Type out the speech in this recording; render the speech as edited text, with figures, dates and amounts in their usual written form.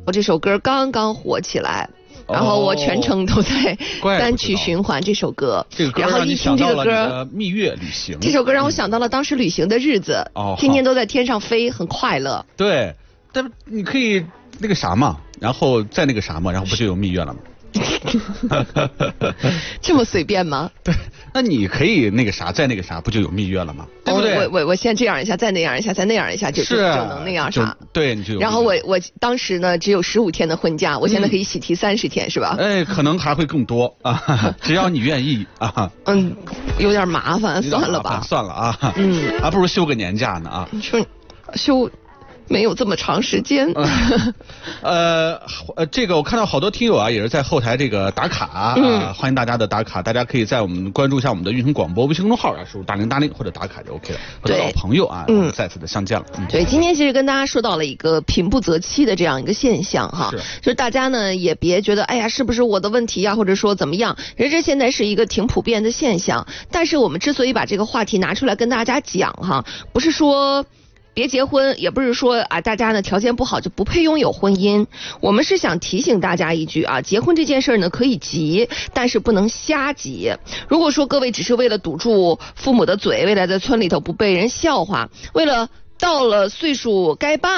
我这首歌刚刚火起来。然后我全程都在单曲循环这首歌，然后一听这个歌， 蜜月旅行， 这首歌让我想到了当时旅行的日子，天天都在天上飞，很快乐。 对，但你可以那个啥嘛，然后再那个啥嘛，然后不就有蜜月了吗？ 这么随便吗？ 对，那你可以那个啥，再那个啥，不就有蜜月了吗？对不对？ 我先这样一下，再那样一下，再那样一下，就能那样啥？ 对，你就有。 然后我当时呢只有15天的婚假，我现在可以喜提30天，是吧？ 哎，可能还会更多啊，只要你愿意啊。 有点麻烦，算了吧。 算了啊，还不如休个年假呢啊。 休。没有这么长时间。 这个我看到好多听友啊，也是在后台这个打卡欢迎大家的打卡，大家可以在我们关注一下我们的运行广播微信公众号，输入8080或者打卡就 OK 了。我的老朋友啊，再次的相见了。 对，今天其实跟大家说到了一个贫不择妻的这样一个现象哈，就是大家呢也别觉得哎呀是不是我的问题啊，或者说怎么样，这现在是一个挺普遍的现象。但是我们之所以把这个话题拿出来跟大家讲哈，不是说别结婚，也不是说啊大家呢条件不好就不配拥有婚姻。我们是想提醒大家一句啊，结婚这件事呢可以急，但是不能瞎急。如果说各位只是为了堵住父母的嘴，为了在村里头不被人笑话，为了到了岁数该办